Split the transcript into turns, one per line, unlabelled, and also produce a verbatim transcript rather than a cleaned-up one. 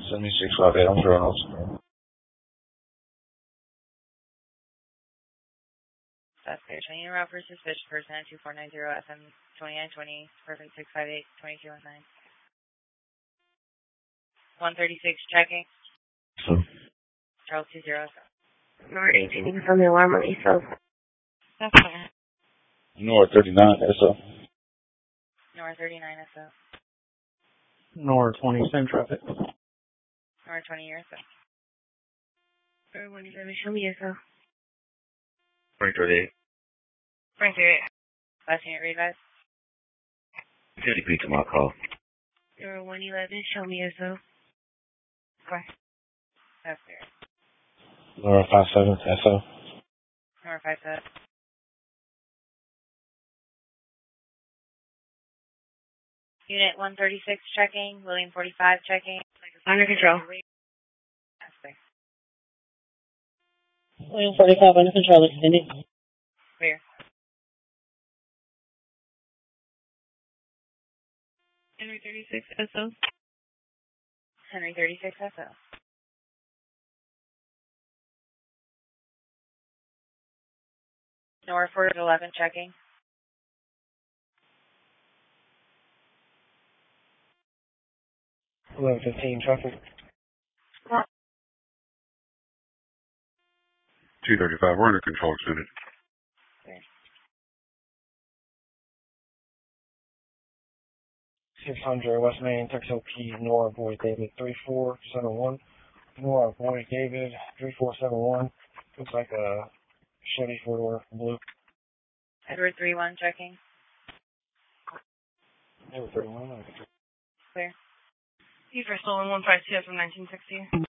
seventy-six five eight, I'm sure else.
That's clear. twenty in route for suspicion person at two four nine zero F M twenty-nine twenty, perfect six five eight, twenty-two one nine. one thirty-six checking.
So.
Charles two zero.
Number eighteen, you can find the alarm on East Oak.
That's clear.
North thirty-nine, S O.
North thirty-nine, S O.
North twenty, same traffic.
North twenty, your S O.
Number one eleven, show me S O.
Frank thirty-eight.
Frank thirty-eight. Last unit, read advise.
fifty feet to my call.
Number one eleven, show me S O.
Okay. That's clear.
Laura five seven, S O.
Number five seven. Unit one thirty-six checking. William forty-five checking.
Under control.
That's clear.
William forty-five under control, extended.
Clear.
Henry thirty-six, S O.
Henry thirty-six, S O. Northward eleven checking.
eleven fifteen traffic.
two thirty-five, we're under control, extended.
six hundred West Main, Texas P, Nora Boy David, three four seven one. Nora Boy David, three four seven one. Looks like a Chevy four-door blue.
Edward three one checking.
Edward thirty-one.
Clear.
You for stolen one five two from nineteen sixty.